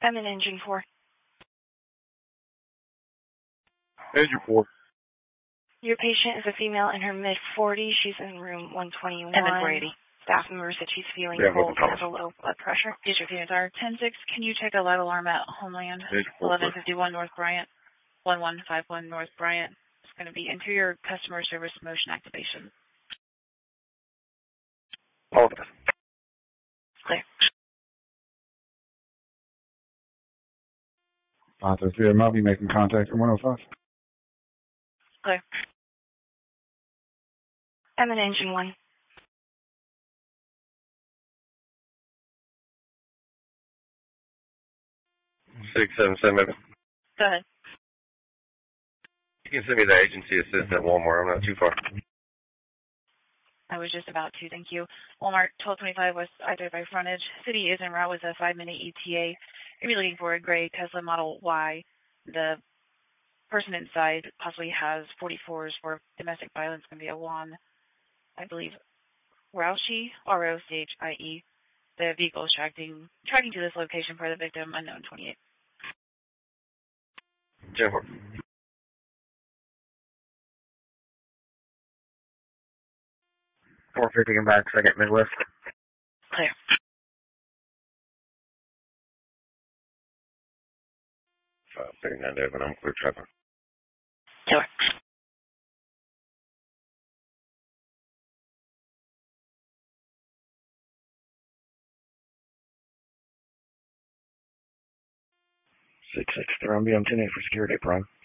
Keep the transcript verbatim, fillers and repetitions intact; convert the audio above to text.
I'm in engine four. Engine four. Your patient is a female in her mid-forties. She's in room one twenty-one. Emma Grady. Staff member said she's feeling Yeah, cold and has a low blood pressure. District units are ten six. Can you check a loud alarm at Homeland? eleven fifty-one North Bryant. one one five one North Bryant. It's going to be interior customer service motion activation. All of us. Clear. five oh three, I'll be making contact at one oh five. Clear. I'm in engine one. six seven seven. Go ahead. You can send me the agency assistant Walmart. I'm not too far. I was just about to, thank you. Walmart, twelve twenty-five West I thirty-five frontage. City is en route with a five-minute E T A. You'll be looking for a gray Tesla Model Y. The person inside possibly has forty-fours for domestic violence. Going to be a Juan, I believe, Rouchie, R O C H I E. The vehicle is tracking, tracking to this location for the victim, unknown twenty-eight. Jennifer. four fifty and back, second Midwest. Clear. five thirty-nine Devon, I'm clear traffic. Sure. six six three, I'm B M ten eight for security, Prime.